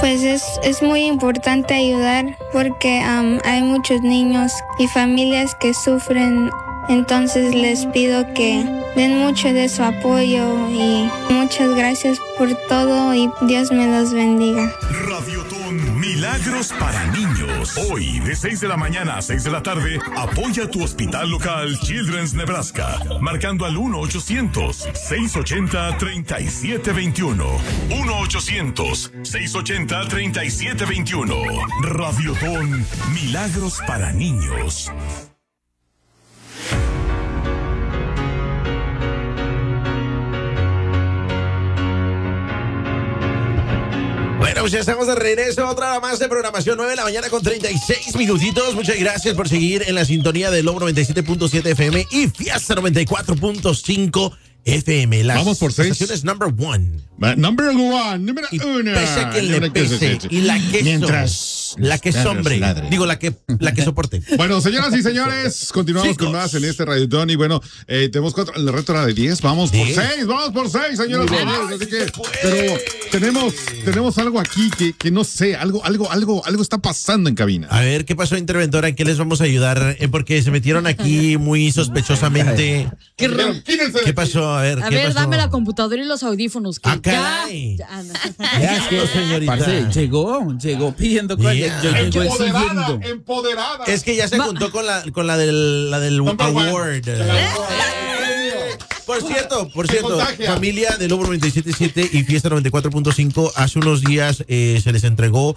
Pues es muy importante ayudar porque hay muchos niños y familias que sufren. Entonces les pido que den mucho de su apoyo y muchas gracias por todo y Dios me los bendiga. Radiotón Milagros para Niños. Hoy de 6 de la mañana a 6 de la tarde, apoya tu hospital local Children's Nebraska, marcando al 1-800-680-3721. 1-800-680-3721. Radiotón Milagros para Niños. Bueno, pues ya estamos de regreso, otra hora más de programación, 9 de la mañana con 36 minutitos. Muchas gracias por seguir en la sintonía de Lobo 97.7 FM y Fiesta 94.5 FM. Las vamos por 6. Estaciones number one. Número uno. Pese a quien le pese. Y la que mientras la que sombre. Digo, la que soporte. Bueno, señoras y señores, continuamos con más en este Radiotón. Y bueno, tenemos 4. El reto era de 10. Vamos por 6. Vamos por 6, señoras y señores. Así que, pero tenemos algo aquí que no sé. Algo está pasando en cabina. A ver, ¿qué pasó, interventora? ¿En qué les vamos a ayudar? Porque se metieron aquí muy sospechosamente. ¿Qué pasó? A ver, dame la computadora y los audífonos. Que caray. Ya, señorita. Parce, llegó pidiendo cosas. Yo llegó exigiendo. Empoderada. Es que ya se juntó con la del award. Por cierto, familia de Lobo 97.7 y Fiesta 94.5, hace unos días se les entregó,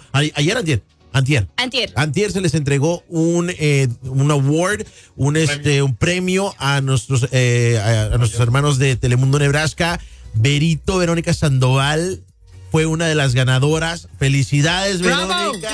Antier se les entregó un award, un premio a nuestros hermanos de Telemundo Nebraska. Verónica Sandoval fue una de las ganadoras. Felicidades, Verónica.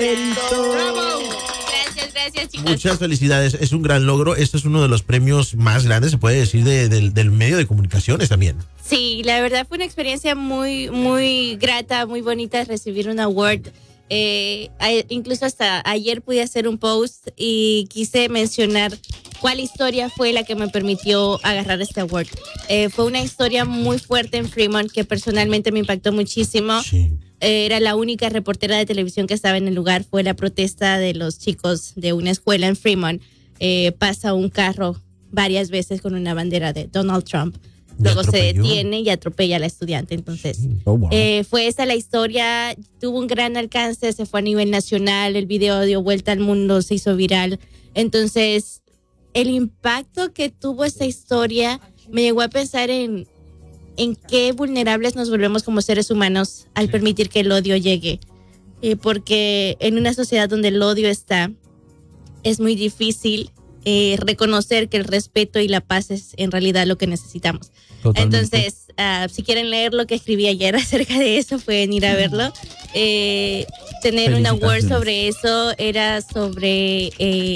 Gracias, chicos. Muchas felicidades. Es un gran logro. Este es uno de los premios más grandes, se puede decir, del medio de comunicaciones también. Sí, la verdad fue una experiencia muy, muy grata, muy bonita recibir un award. Incluso hasta ayer pude hacer un post y quise mencionar cuál historia fue la que me permitió agarrar este award. Fue una historia muy fuerte en Fremont que personalmente me impactó muchísimo. Sí. Era la única reportera de televisión que estaba en el lugar. Fue la protesta de los chicos de una escuela en Fremont. Pasa un carro varias veces con una bandera de Donald Trump. Luego se detiene y atropella a la estudiante. Entonces, fue esa la historia. Tuvo un gran alcance, se fue a nivel nacional. El video dio vuelta al mundo, se hizo viral. Entonces, el impacto que tuvo esta historia me llegó a pensar en qué vulnerables nos volvemos como seres humanos al permitir que el odio llegue. Porque en una sociedad donde el odio está, es muy difícil reconocer que el respeto y la paz es en realidad lo que necesitamos. Totalmente. Entonces, si quieren leer lo que escribí ayer acerca de eso, pueden ir a verlo. Tener un award sobre eso era sobre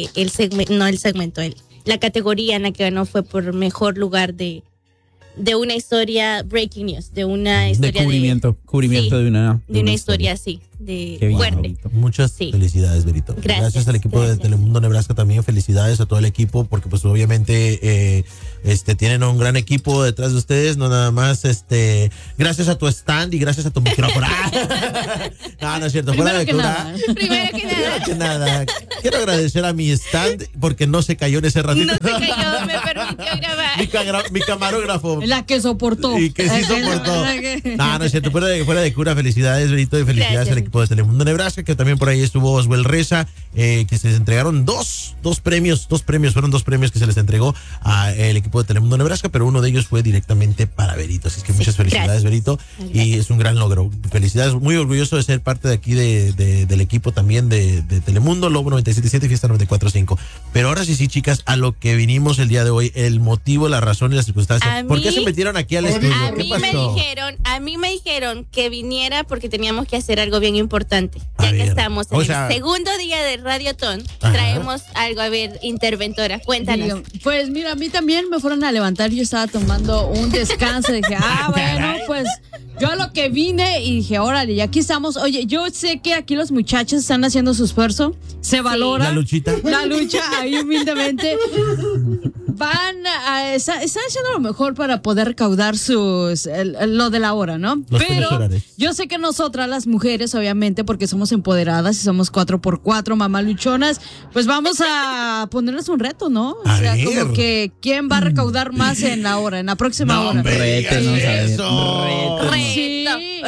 la categoría en la que ganó fue por mejor lugar de una historia breaking news, de una historia de cubrimiento de una historia así, de fuerte. Bonito. Muchas felicidades, Verito. Gracias al equipo de Telemundo Nebraska también, felicidades a todo el equipo, porque pues obviamente tienen un gran equipo detrás de ustedes, no nada más gracias a tu stand y gracias a tu micrófono. No es cierto, fuera Primero que nada. Quiero agradecer a mi stand porque no se cayó en ese ratito. No se cayó, me permitió grabar. Mi camarógrafo. La que soportó. Y que sí soportó. No es cierto, fuera de cura, felicidades, Verito, y felicidades al equipo de Telemundo Nebraska, que también por ahí estuvo Oswald Reza, que se les entregaron dos premios, fueron dos premios que se les entregó al equipo de Telemundo Nebraska, pero uno de ellos fue directamente para Verito, así es que muchas felicidades, Verito, y es un gran logro. Felicidades, muy orgulloso de ser parte de aquí del equipo también de Telemundo, Lobo 97.7 y Fiesta 94.5. Pero ahora sí, chicas, a lo que vinimos el día de hoy, el motivo, la razón y las circunstancias. ¿Por qué se metieron aquí al estudio? A mí me dijeron que viniera porque teníamos que hacer algo bien importante. Ya que estamos en el segundo día de Radiotón, traemos algo. A ver, interventora, cuéntanos. Pues mira, a mí también me fueron a levantar. Yo estaba tomando un descanso. Dije, bueno, pues yo a lo que vine y dije, órale, y aquí estamos. Oye, yo sé que aquí los muchachos están haciendo su esfuerzo. Se valora. La lucha, ahí humildemente. están haciendo lo mejor para poder recaudar lo de la hora, ¿no? Los Pero pensionarios. yo sé que nosotras, las mujeres, obviamente, porque somos empoderadas y somos 4x4, mamá luchonas, pues vamos a ponerles un reto, ¿no? A O sea, ver. como que ¿quién va a recaudar más en la próxima hora? hombre, Rétenos, a ver. eso. Sí,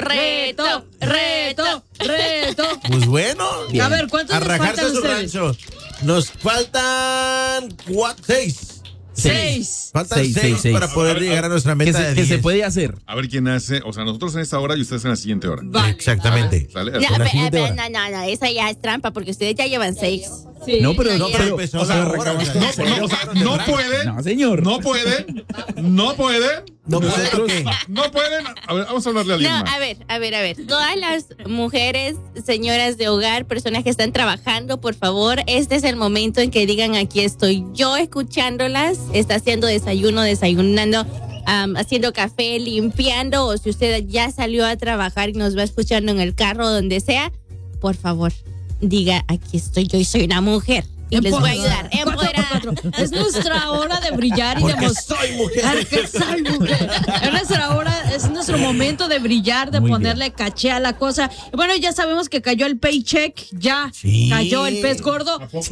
reto. Pues bueno. A ver, ¿cuántos A les rajarse faltan su ustedes? rancho. Nos faltan 6. Seis. Faltan Seis, 6 seis. para poder llegar a nuestra meta de Que 10. se puede hacer. A ver quién hace. O sea, nosotros en esta hora y ustedes en la siguiente hora. Vale. Exactamente. ¿Sale? No, En la siguiente hora. no, esa ya es trampa porque ustedes ya llevan 6. Sí. No, pero No, pero empezó O sea, ahora, o sea, no pueden. No, señor. No pueden. No pueden. No puede, ¿qué? No pueden. A ver, vamos a hablarle a alguien No, más. a ver. Todas las mujeres, señoras de hogar, personas que están trabajando, por favor, este es el momento en que digan: aquí estoy yo escuchándolas. Está haciendo desayunando, haciendo café, limpiando, o si usted ya salió a trabajar y nos va escuchando en el carro, donde sea, por favor, diga: aquí estoy yo y soy una mujer. Y les voy a ayudar. Empoderada. 4x4. Es nuestra hora de brillar y Porque demostrar. soy mujer. Porque soy mujer. Es nuestra hora, es nuestro momento de brillar, de Muy ponerle caché a la cosa. Y bueno, ya sabemos que cayó el paycheck, ya Sí. cayó el pez gordo. ¿A poco?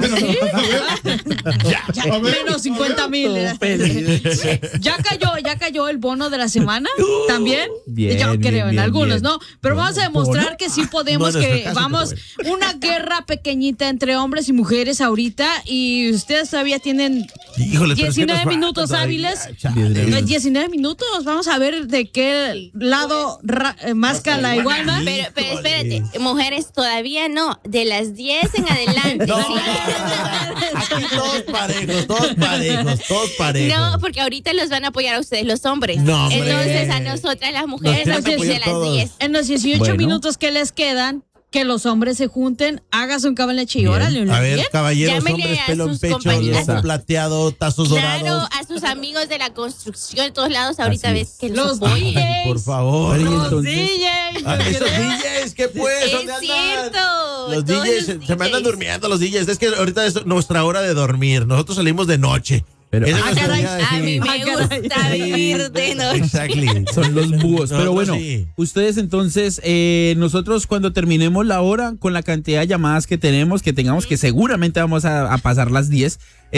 Ya, menos 50,000. Ya cayó el bono de la semana también. Bien, Yo bien, creo, en bien, algunos, bien. ¿no? Pero vamos a demostrar que sí podemos, No, en que nuestro caso, vamos pero una guerra pequeñita entre hombres y mujeres ahorita, y ustedes todavía tienen Híjole, pero es que 19 nos falta minutos todavía, hábiles. chale. 19 minutos, vamos a ver de qué lado masca la iguana. Pero espérate, mujeres todavía no, de las 10 en adelante. No, ¿sí? aquí todos parejos. No, porque ahorita los van a apoyar a ustedes los hombres. No, hombre. Entonces a nosotras las mujeres Nos nos tienen que de apoyar las todos. 10. En los 18 Bueno. minutos que les quedan, que los hombres se junten, hágase un cabaleche y Bien. órale, A ver, bien. caballeros, Llámenle hombres, a pelo en sus pecho, compañeras. lomo plateado, tazos Claro, dorados. a sus amigos de la construcción de todos lados, ahorita Así ves que Los los apoyen. DJs. Por favor. Pero, Los entonces- DJs. Ah, ¿no esos crees? DJs, ¿qué pues? Es ¿Dónde andan? cierto. Los todos DJs, los se me andan DJs. durmiendo los DJs. Es que ahorita es nuestra hora de dormir. Nosotros salimos de noche. Pero- Esa es Ah, nuestra caray. día de- A mí me caray. gusta vivir de noche. Exactly. Son los búhos. Pero Nosotros bueno, sí. ustedes entonces, nosotros cuando terminemos la hora, con la cantidad de llamadas que tenemos, que tengamos, que seguramente vamos a pasar las 10,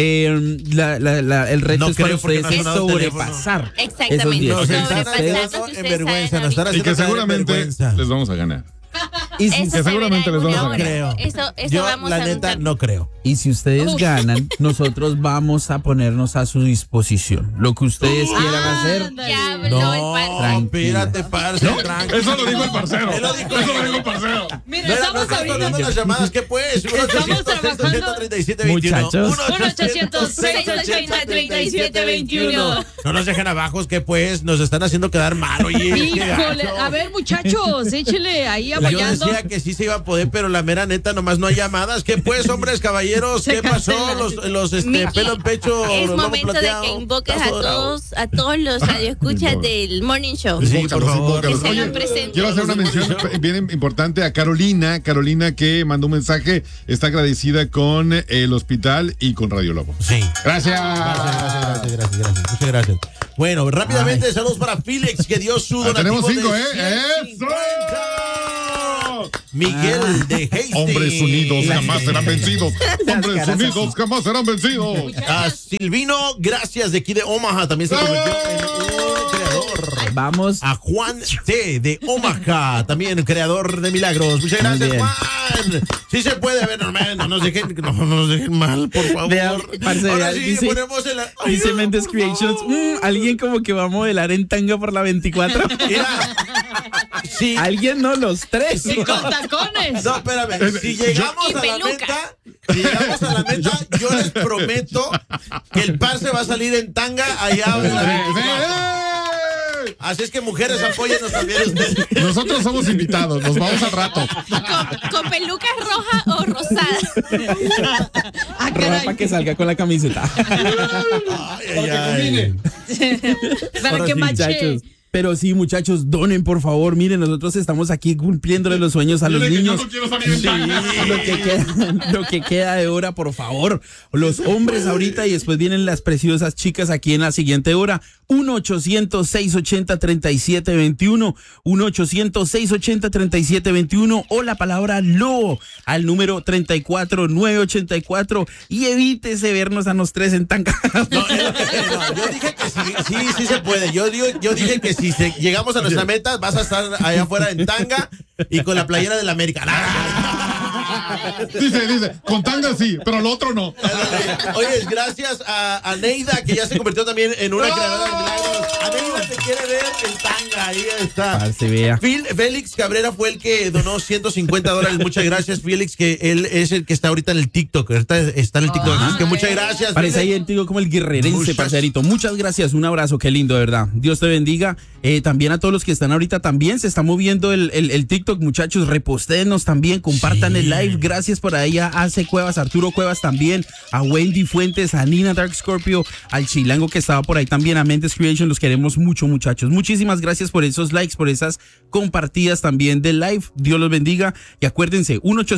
el reto No es para creo, porque ustedes no ha es sonado el teléfono. sobrepasar. Exactamente. Esos 10. Nos están Sobrepasando haciendo si ustedes en vergüenza. saben Nos están ahorita. Y que haciendo caer en seguramente vergüenza. les vamos a ganar. Y si, Eso que se seguramente verá les en vamos a una creo. hora. Eso Yo, vamos la a neta, juntar. no creo. y si ustedes ganan, nosotros vamos a ponernos a su disposición. Lo que ustedes quieran hacer. Ándale. Ya habló el No, padre. Tranquila. espérate, parce. tranquilo. Eso lo dijo el parcero. Él lo dijo. Eso lo dijo el parcero. Mira, No, estamos estamos ahorita. hablando las llamadas, ¿qué pues? Estamos trabajando. 1-800-637-21. Muchachos. 1-800-680-3721. No nos dejen abajos, ¿qué pues? Nos están haciendo quedar mal, oye. qué Híjole, gacho. a ver, muchachos, échele ahí Yo apoyando. decía que sí se iba a poder, pero la mera neta nomás no hay llamadas. ¿Qué pues, hombres, caballeros? Se ¿Qué pasó? cancela. Los Miki, pelo en pecho, es lomo momento de plateado, que invoques a tazo dorado. todos los radioescuchas del Morning Show. Sí, Invócalos, por favor. invócalos. Que se hagan Oye, presentes. quiero hacer una mención bien importante a Carolina. Carolina, que mandó un mensaje, está agradecida con el hospital y con Radio Lobo. Sí. Gracias. Gracias. Muchas gracias. Bueno, rápidamente, saludos para Felix, que dio su donativo. Tenemos 5, de ¿eh? 150. ¡Eso! Miguel de Hastings. Hombres unidos jamás serán vencidos. Hombres caras unidos jamás serán vencidos. A Silvino, gracias, de aquí de Omaha. También se convirtió en un creador. Vamos. A Juan T. de Omaha, también creador de milagros. Muchas Muy gracias, bien. Juan. Sí se puede ver, no nos dejen mal, por favor. Vea, parce, Ahora vea, sí, dice- ponemos el... Dice Ay, Mendes por Creations, favor. alguien como que va a modelar en tanga por la 24. Mira, sí. Alguien no, los tres. Y con tacones. No, espérame. Si llegamos Y a la peluca. meta, yo les prometo que el par se va a salir en tanga allá en la 24. Así es que mujeres, apóyennos también ustedes. Nosotros somos invitados, nos vamos al rato. Con pelucas rojas o rosadas. Ah, Ropa caray. que salga con la camiseta. Ay, ay, ay. Para Ahora que sí, mache. muchachos. Pero sí, muchachos, donen, por favor. Miren, nosotros estamos aquí cumpliéndole los sueños a los niños. Yo no quiero salir en tanga. Lo que queda de hora, por favor. Los hombres ahorita y después vienen las preciosas chicas aquí en la siguiente hora. 1-800-680-3721. 1-800-680-3721 o la palabra LO al número 34984 y evítese vernos a los tres en tanga. No, yo dije que sí se puede. Yo dije que si llegamos a nuestra meta, vas a estar allá afuera en tanga y con la playera de la América. Dice, con tanga sí, pero lo otro no. Oye, gracias a Neida, que ya se convirtió también en una creadora de milagros. A Neida te quiere ver en tanga, ahí está. Se vea. Félix Cabrera fue el que donó $150. Muchas gracias, Félix, que él es el que está ahorita en el TikTok. Ahorita está en el TikTok. Así que muchas gracias. Parece ahí el tío como el guerrerense, parcerito. Muchas gracias, un abrazo, qué lindo, de verdad. Dios te bendiga. También a todos los que están ahorita, también se está moviendo el TikTok, muchachos. Repostéenos también, compartan el live. Gracias por ahí a Ace Cuevas, Arturo Cuevas también, a Wendy Fuentes, a Nina Dark Scorpio, al Chilango que estaba por ahí también, a Mendes Creation. Los queremos mucho, muchachos. Muchísimas gracias por esos likes, por esas compartidas también del live. Dios los bendiga. Y acuérdense,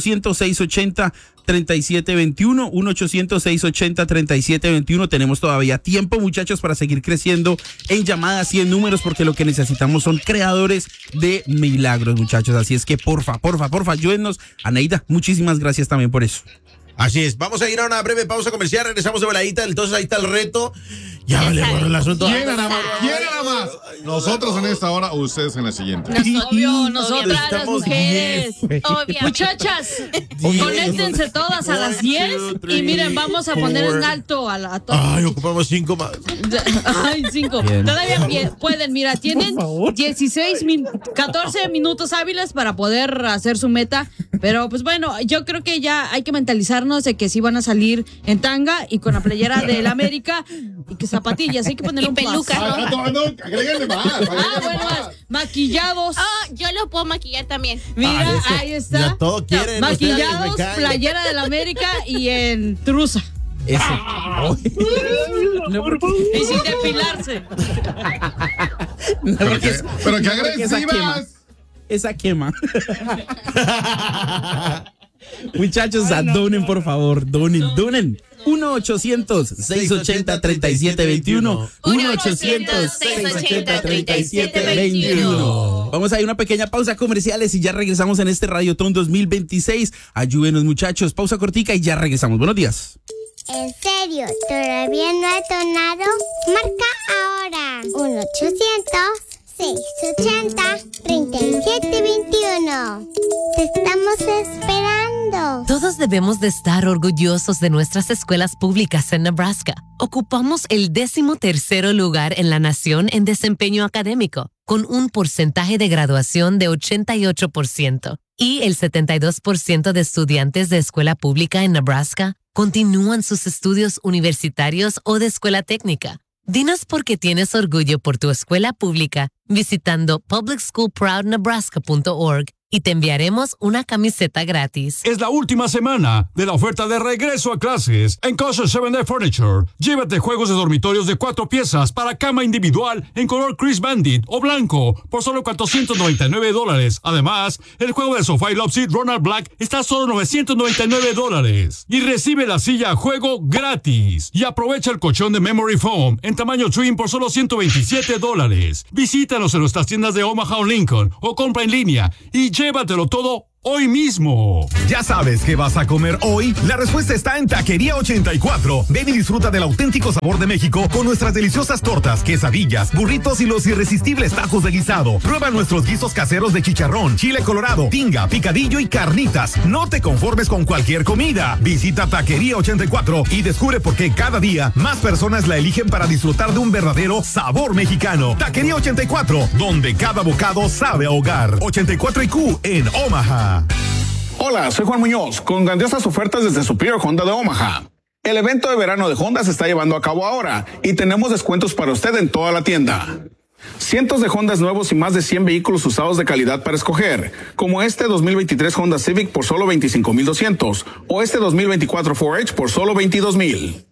1-800-680-3721, 1-800-680-3721. Tenemos todavía tiempo, muchachos, para seguir creciendo en llamadas y en números, porque lo que necesitamos son creadores de milagros, muchachos. Así es que porfa, ayúdennos. Aneida, muchísimas gracias también por eso. Así es, vamos a ir a una breve pausa comercial, regresamos de voladita, entonces ahí está el reto. Ya vale, bueno, el asunto. ¿Quién nada más? Nosotros en esta hora, ustedes en la siguiente. Obvio, nosotras las Estamos mujeres. Muchachas, conéctense todas a las 10 y miren, vamos a poner en alto a todos. Ay, ocupamos 5 más. Ay, 5. Todavía pueden, mira, tienen 14 minutos hábiles para poder hacer su meta. Pero pues bueno, yo creo que ya hay que mentalizarnos de que sí van a salir en tanga y con la playera del América y que zapatillas, hay que poner un peluca, ¿no? Agréguenle más. Bueno, maquillados. Yo lo puedo maquillar también. Mira, ahí está. Ya todo quieren. Maquillados, playera del América y en trusa. Ese. Y sin depilarse. Pero que agresivas. Esa quema. Muchachos, donen, por favor, donen. 1-800-680-3721. 1-800-680-3721. Vamos a ir a una pequeña pausa comerciales y ya regresamos en este Radiotón 2026. Ayúdenos, muchachos. Pausa cortica y ya regresamos. Buenos días. ¿En serio? ¿Todavía no ha donado? Marca ahora. 1-800-680-3721. Te estamos esperando. Todos debemos de estar orgullosos de nuestras escuelas públicas en Nebraska. Ocupamos el 13º lugar en la nación en desempeño académico, con un porcentaje de graduación de 88%. Y el 72% de estudiantes de escuela pública en Nebraska continúan sus estudios universitarios o de escuela técnica. Dinos por qué tienes orgullo por tu escuela pública visitando publicschoolproudnebraska.org y te enviaremos una camiseta gratis. Es la última semana de la oferta de regreso a clases en Kosher 7D Furniture. Llévate juegos de dormitorios de 4 piezas para cama individual en color Chris Bandit o blanco por solo $499. Además, el juego de sofá y love seat Ronald Black está a solo $999. Y recibe la silla a juego gratis. Y aprovecha el colchón de Memory Foam en tamaño twin por solo $127. Visítanos en nuestras tiendas de Omaha o Lincoln o compra en línea y llévatelo todo hoy mismo. ¿Ya sabes qué vas a comer hoy? La respuesta está en Taquería 84. Ven y disfruta del auténtico sabor de México con nuestras deliciosas tortas, quesadillas, burritos y los irresistibles tacos de guisado. Prueba nuestros guisos caseros de chicharrón, chile colorado, tinga, picadillo y carnitas. No te conformes con cualquier comida. Visita Taquería 84 y descubre por qué cada día más personas la eligen para disfrutar de un verdadero sabor mexicano. Taquería 84, donde cada bocado sabe a hogar. 84 IQ en Omaha. Hola, soy Juan Muñoz, con grandiosas ofertas desde Superior Honda de Omaha. El evento de verano de Honda se está llevando a cabo ahora y tenemos descuentos para usted en toda la tienda. Cientos de Hondas nuevos y más de 100 vehículos usados de calidad para escoger, como este 2023 Honda Civic por solo $25,200 o este 2024 4H por solo $22,000.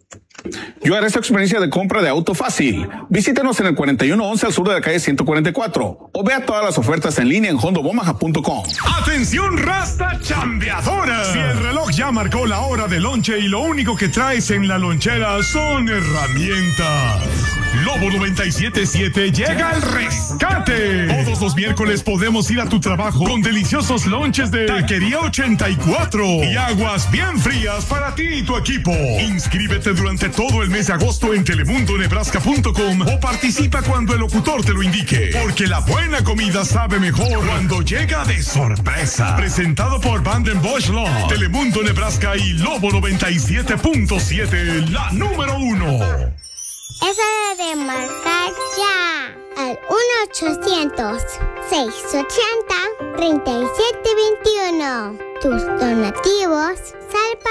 Yo haré esta experiencia de compra de auto fácil. Visítanos en el 4111 al sur de la calle 144 o vea todas las ofertas en línea en hondobomaha.com. ¡Atención, raza chambeadora! Si el reloj ya marcó la hora de lonche y lo único que traes en la lonchera son herramientas, Lobo 97.7 llega al rescate. Todos los miércoles podemos ir a tu trabajo con deliciosos lonches de Taquería 84 y aguas bien frías para ti y tu equipo. Inscríbete durante todo el mes de agosto en telemundonebraska.com o participa cuando el locutor te lo indique, porque la buena comida sabe mejor cuando llega de sorpresa. Presentado por Banden Bosch Law, Telemundo Nebraska y Lobo 97.7, la número 1. Es hora de marcar ya al 1-800-680-3721. Tus donativos salvan